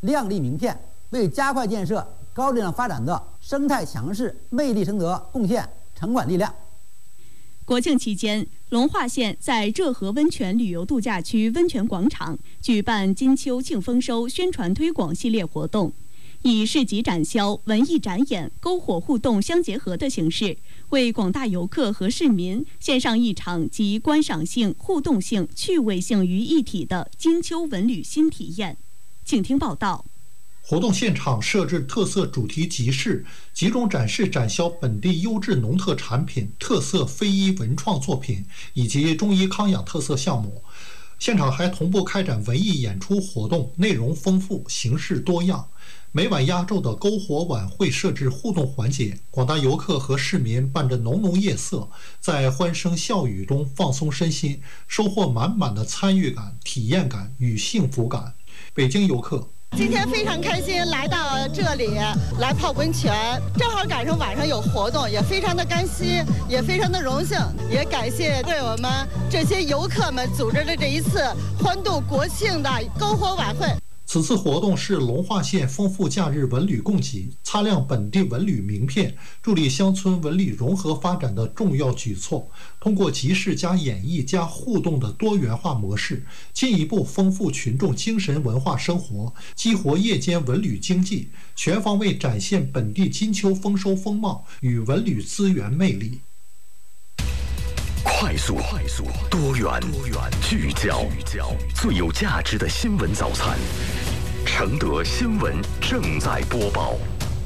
亮丽名片，为加快建设高质量发展的生态强市、魅力承德贡献城管力量。 国庆期间，龙华县在热河温泉旅游度假区温泉广场举办金秋庆丰收宣传推广系列活动，以市集展销、文艺展演、篝火互动相结合的形式，为广大游客和市民献上一场集观赏性、互动性、趣味性于一体的金秋文旅新体验。请听报道。 活动现场设置特色主题集市，集中展示展销本地优质农特产品、特色非遗文创作品以及中医康养特色项目。现场还同步开展文艺演出活动，内容丰富，形式多样。每晚压轴的篝火晚会设置互动环节，广大游客和市民伴着浓浓夜色，在欢声笑语中放松身心，收获满满的参与感、体验感与幸福感。北京游客今天非常开心来到这里来泡温泉，正好赶上晚上有活动，也非常的甘心，也非常的荣幸，也感谢对我们这些游客们组织的这一次欢度国庆的篝火晚会。 此次活动是龙华县丰富假日文旅供给、擦亮本地文旅名片、助力乡村文旅融合发展的重要举措。通过集市加演绎加互动的多元化模式，进一步丰富群众精神文化生活，激活夜间文旅经济，全方位展现本地金秋丰收风貌与文旅资源魅力。 快速、多元、聚焦，最有价值的新闻早餐。承德新闻正在播报。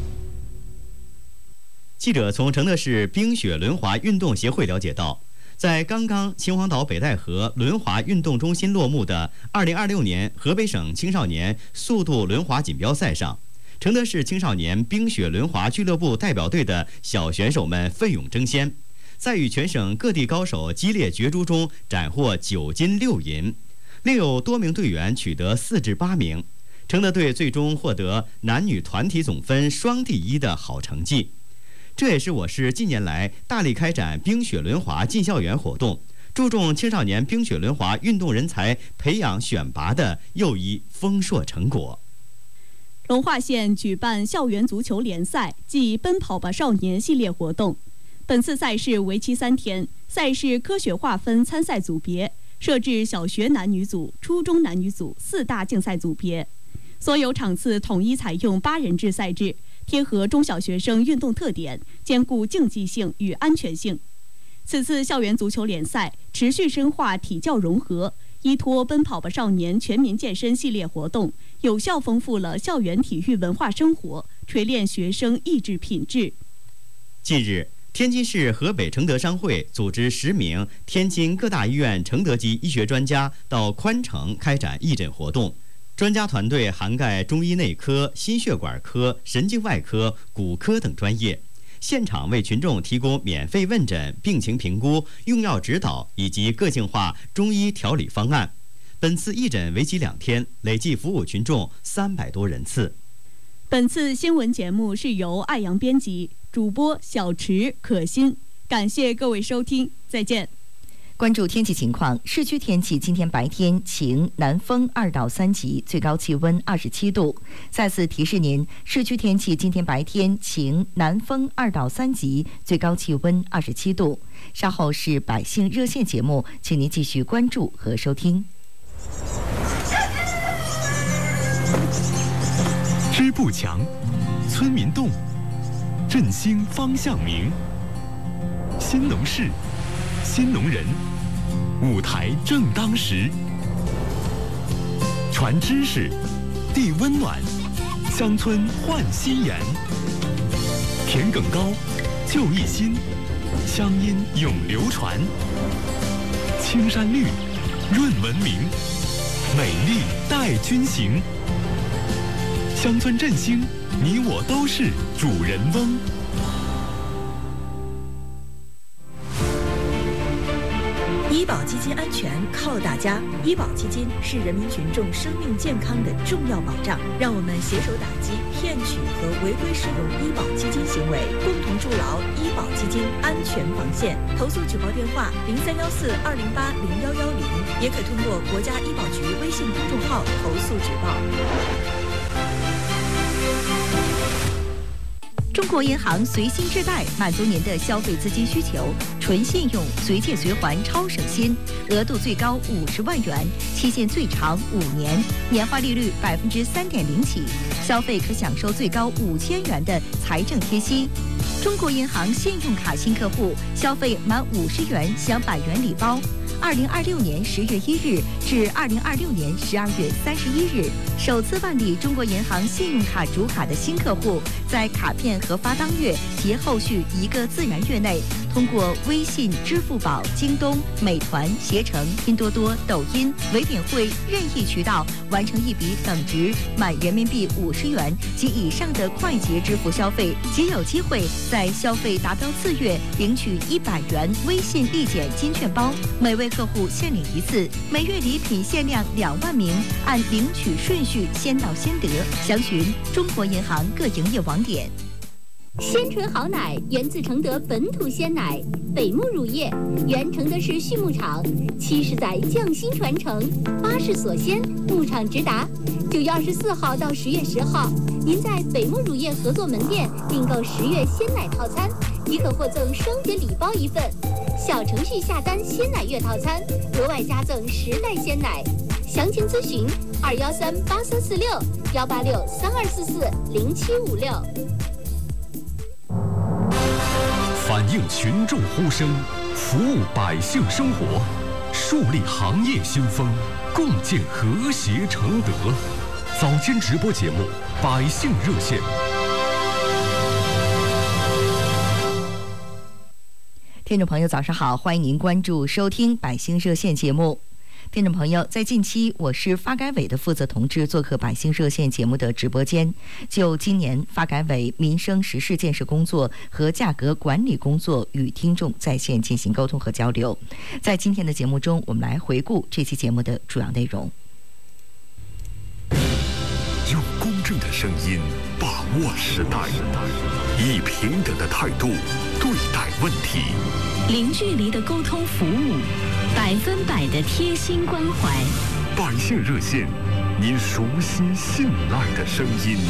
记者从承德市冰雪轮滑运动协会了解到，在刚刚秦皇岛北戴河轮滑运动中心落幕的2026年河北省青少年速度轮滑锦标赛上，承德市青少年冰雪轮滑俱乐部代表队的小选手们奋勇争先，在与全省各地高手激烈角逐中斩获9金6银，另有多名队员取得4至8名。承德队最终获得男女团体总分双第一的好成绩。这也是我市近年来大力开展冰雪轮滑进校园活动，注重青少年冰雪轮滑运动人才培养选拔的又一丰硕成果。 龙华县举办校园足球联赛暨奔跑吧少年系列活动。本次赛事为期3天，赛事科学划分参赛组别，设置小学男女组、初中男女组4大竞赛组别。所有场次统一采用8人制赛制，贴合中小学生运动特点，兼顾竞技性与安全性。此次校园足球联赛持续深化体教融合，依托奔跑吧少年全民健身系列活动，有效丰富了校园体育文化生活，锤炼学生意志品质。 近日，天津市河北承德商会组织10名天津各大医院承德籍医学专家到宽城开展义诊活动。专家团队涵盖中医内科、心血管科、神经外科、骨科等专业，现场为群众提供免费问诊、病情评估、用药指导以及个性化中医调理方案。本次义诊为期2天，累计服务群众300多人次。 本次新闻节目是由艾阳编辑，主播小池、可心。感谢各位收听，再见。 关注天气情况，市区天气今天白天晴，南风2到3级，最高气温27度。再次提示您，市区天气今天白天晴，南风2到3级，最高气温27度。稍后是百姓热线节目，请您继续关注和收听。 织布强，村民动，振兴方向明。新农事，新农人，舞台正当时。传知识，递温暖，乡村焕新颜。田埂高，就一心，乡音永流传。青山绿，润文明，美丽带军行。乡村振兴，你我都是主人翁。 医保基金安全靠大家，医保基金是人民群众生命健康的重要保障。让我们携手打击骗取和违规使用医保基金行为，共同筑牢医保基金安全防线。投诉举报电话031420801110，也可通过国家医保局微信公众号投诉举报。 国银行随心置贷，满足您的消费资金需求，纯信用、随借随还、超省心，额度最高50万元，期限最长5年，年化利率3.0%起，消费可享受最高5000元的财政贴息。中国银行信用卡新客户消费满50元享100元礼包。2026年10月1日至2026年12月31日，首次办理中国银行信用卡主卡的新客户，在卡片核发当月及后续1个自然月内，通过微信、支付宝、京东、美团、携程、拼多多、抖音、唯点会任意渠道完成一笔等值满人民币50元及以上的快捷支付消费，即有机会在消费达标次月领取100元微信立减金券包，每位客户限领1次，每月礼品限量2万名，按领取顺序先到先得。详询中国银行各营业网点。 鲜纯好奶源自承德本土鲜奶，北牧乳业原承德市畜牧场，70载匠心传承，80所鲜，牧场直达。9月24号到10月10号，您在北牧乳业合作门店订购10月鲜奶套餐，即可获赠双节礼包1份。小程序下单鲜奶月套餐，额外加赠10袋鲜奶。详情咨询2138346，18632440756。 反映群众呼声，服务百姓生活，树立行业新风，共建和谐承德。早间直播节目《百姓热线》。 听众朋友，早上好，欢迎您关注收听《百姓热线》节目。听众朋友，在近期，我市发改委的负责同志做客《百姓热线》节目的直播间，就今年发改委民生实事建设工作和价格管理工作与听众在线进行沟通和交流。在今天的节目中，我们来回顾这期节目的主要内容。 用公正的声音把握时代，以平等的态度对待问题， 零距离的沟通服务，100%的贴心关怀。 百姓热线，您熟悉信赖的声音。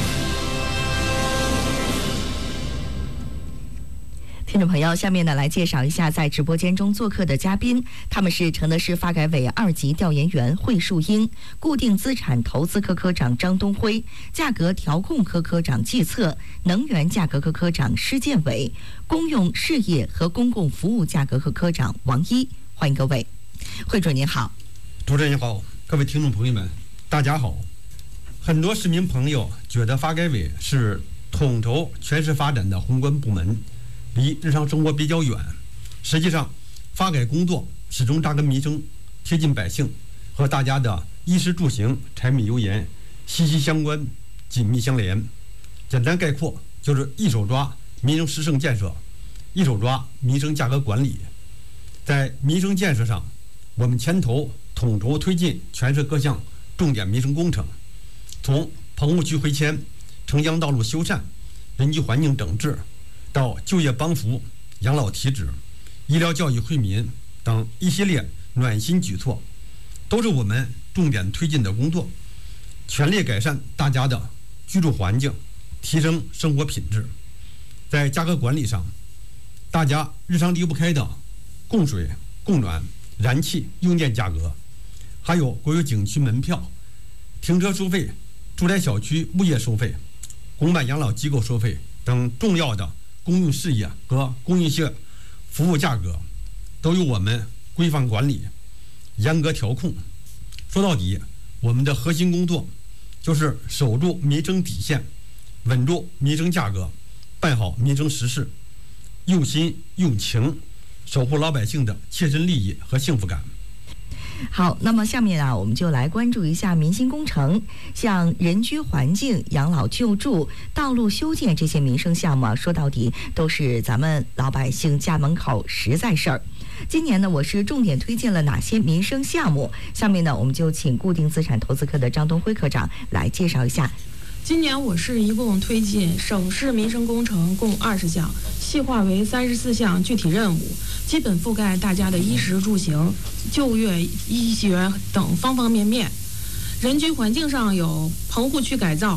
听众朋友，下面呢来介绍一下在直播间中做客的嘉宾，他们是承德市发改委2级调研员惠树英、固定资产投资科科长张东辉、价格调控科科长季策、能源价格科科长施建伟、公用事业和公共服务价格科科长王一。欢迎各位。会主您好。 主持人好，各位听众朋友们大家好。很多市民朋友觉得发改委是统筹全市发展的宏观部门，离日常生活比较远。实际上，发改工作始终扎根民生，贴近百姓，和大家的衣食住行、柴米油盐息息相关、紧密相连。简单概括，就是一手抓民生实政建设，一手抓民生价格管理。在民生建设上，我们牵头统筹推进全市各项重点民生工程，从棚户区回迁、城乡道路修缮、人居环境整治，到就业帮扶、养老提质、医疗教育惠民等一系列暖心举措，都是我们重点推进的工作，全力改善大家的居住环境，提升生活品质。在价格管理上，大家日常离不开的供水、供暖、燃气、用电价格，还有国有景区门票、停车收费、住宅小区物业收费、公办养老机构收费等重要的公用事业和公用性服务价格，都由我们规范管理、严格调控。说到底，我们的核心工作就是守住民生底线，稳住民生价格，办好民生实事，用心用情守护老百姓的切身利益和幸福感。 好，那么下面我们就来关注一下民心工程，像人居环境、养老救助、道路修建这些民生项目说到底都是咱们老百姓家门口实在事儿。今年呢，我是重点推荐了哪些民生项目？下面呢，我们就请固定资产投资科的张东辉科长来介绍一下。 今年我市一共推进省市民生工程共20项，细化为34项具体任务，基本覆盖大家的衣食住行、就业、医学等方方面面。人居环境上有棚户区改造、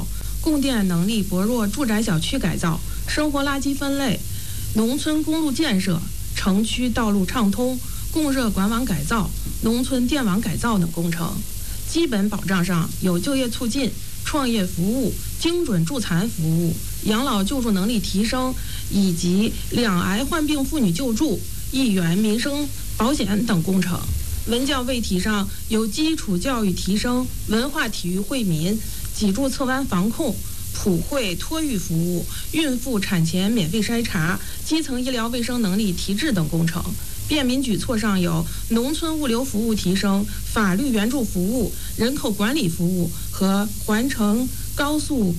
供电能力薄弱住宅小区改造、生活垃圾分类、农村公路建设、城区道路畅通、供热管网改造、农村电网改造等工程。基本保障上有就业促进、创业服务、精准助残服务、养老救助能力提升，以及两癌患病妇女救助、1元民生保险等工程。文教卫体上有基础教育提升、文化体育惠民、脊柱侧弯防控、普惠托育服务、孕妇产前免费筛查、基层医疗卫生能力提质等工程。便民举措上有农村物流服务提升、法律援助服务、人口管理服务和环城高速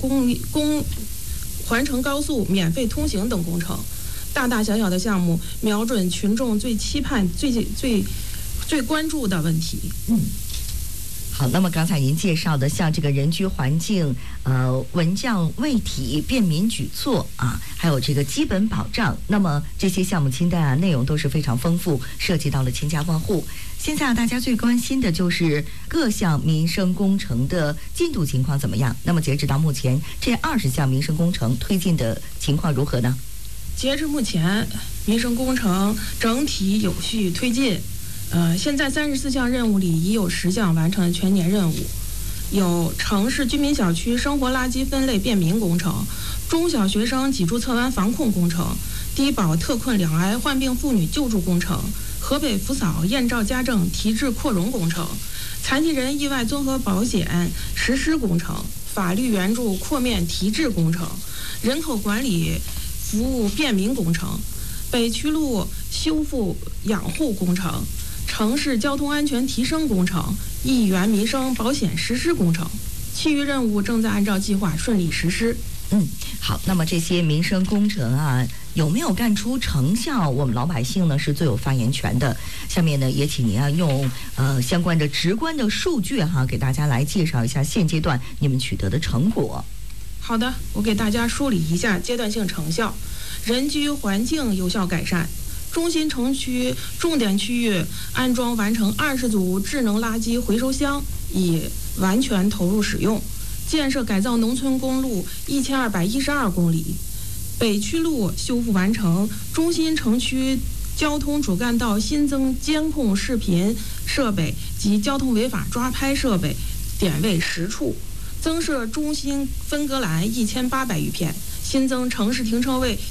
免费通行等工程。大大小小的项目瞄准群众最期盼、最关注的问题。 好，那么刚才您介绍的像这个人居环境、文教卫体、便民举措啊，还有这个基本保障，那么这些项目清单啊，内容都是非常丰富，涉及到了千家万户。现在大家最关心的就是各项民生工程的进度情况怎么样？那么截止到目前，这20项民生工程推进的情况如何呢？ 截至目前，民生工程整体有序推进。现在34项任务里已有10项完成全年任务，有城市居民小区生活垃圾分类便民工程、中小学生脊柱侧弯防控工程、低保特困两癌患病妇女救助工程、河北福嫂验照家政提质扩容工程、残疾人意外综合保险实施工程、法律援助扩面提质工程、人口管理服务便民工程、北渠路修复养护工程、城市交通安全提升工程、1元民生保险实施工程，其余任务正在按照计划顺利实施。 好，那么这些民生工程啊，有没有干出成效？我们老百姓呢是最有发言权的。下面呢，也请您啊用相关的直观的数据哈，给大家来介绍一下现阶段你们取得的成果。 好的，我给大家梳理一下阶段性成效。人居环境有效改善。中心城区重点区域安装完成20组智能垃圾回收箱，已完全投入使用。建设改造农村公路1212公里，北渠路修复完成，中心城区交通主干道新增监控视频设备及交通违法抓拍设备点位10处，增设中心分隔栏1800余片，新增城市停车位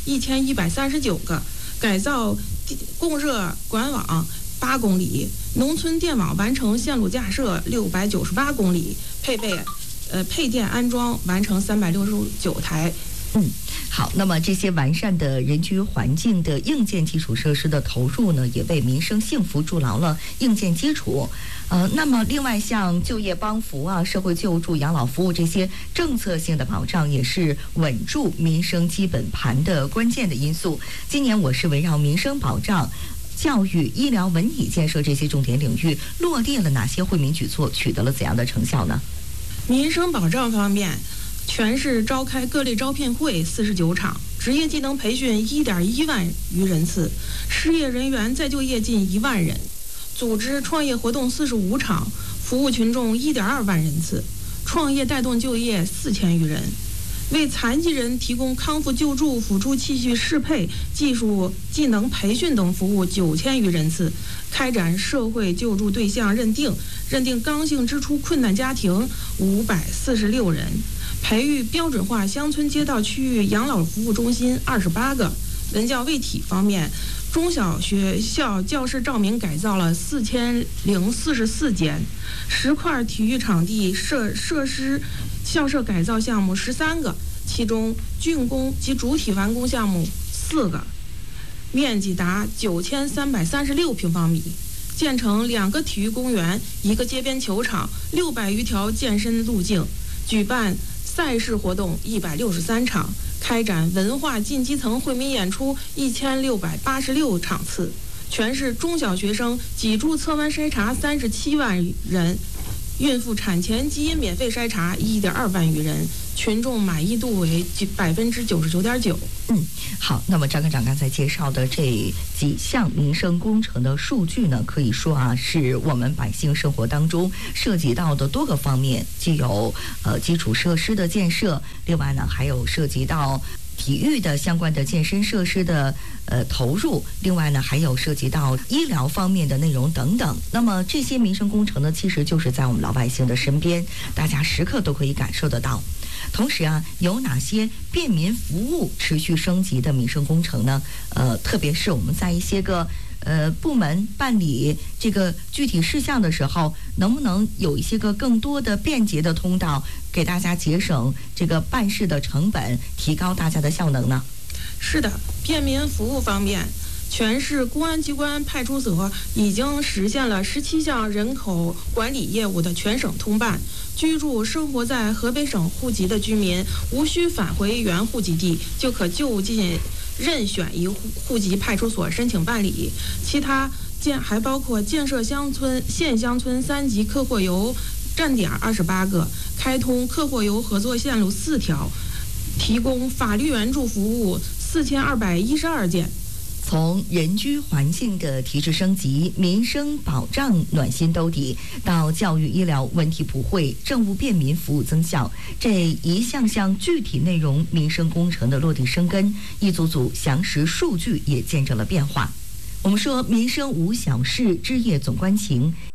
1139个，改造供热管网8公里，农村电网完成线路架设698公里，配电安装完成369台。 好，那么这些完善的人居环境的硬件基础设施的投入呢，也为民生幸福筑牢了硬件基础。那么另外像就业帮扶啊、社会救助、养老服务这些政策性的保障，也是稳住民生基本盘的关键的因素。今年我市围绕民生保障、教育、医疗、文体建设这些重点领域，落地了哪些惠民举措，取得了怎样的成效呢？ 民生保障方面，全市召开各类招聘会49场，职业技能培训1.1万余人次，失业人员再就业近1万人，组织创业活动45场，服务群众1.2万人次，创业带动就业4000余人，为残疾人提供康复救助、辅助器械适配、技术技能培训等服务9000余人次，开展社会救助对象认定刚性支出困难家庭546人，培育标准化乡村街道区域养老服务中心28个。文教卫体方面，中小学校教室照明改造了4044间，10块体育场地设施校舍改造项目13个，其中竣工及主体完工项目4个，面积达9336平方米。建成2个体育公园、1个街边球场、600余条健身路径，举办赛事活动163场，开展文化进基层惠民演出1686场次。全市中小学生脊柱侧弯筛查37万人，孕妇产前基因免费筛查1.2万余人， 群众满意度为99.9%。 好，那么张科长刚才介绍的这几项民生工程的数据呢，可以说啊，是我们百姓生活当中涉及到的多个方面，既有基础设施的建设，另外呢还有涉及到体育的相关的健身设施的投入，另外呢还有涉及到医疗方面的内容等等。那么这些民生工程呢，其实就是在我们老百姓的身边，大家时刻都可以感受得到。同时啊，有哪些便民服务持续升级的民生工程呢？特别是我们在一些个部门办理这个具体事项的时候，能不能有一些个更多的便捷的通道，给大家节省这个办事的成本，提高大家的效能呢？ 是的，便民服务方面，全市公安机关派出所已经实现了17项人口管理业务的全省通办。居住生活在河北省户籍的居民，无需返回原户籍地，就可就近任选一户籍派出所申请办理。其他还包括建设乡村、县乡村3级客货游站点28个，开通客货游合作线路4条，提供法律援助服务4212件。 从人居环境的提质升级、民生保障暖心兜底，到教育医疗问题普惠、政务便民服务增效，这一项项具体内容民生工程的落地生根，一组组详实数据也见证了变化。我们说民生无小事，枝叶总关情，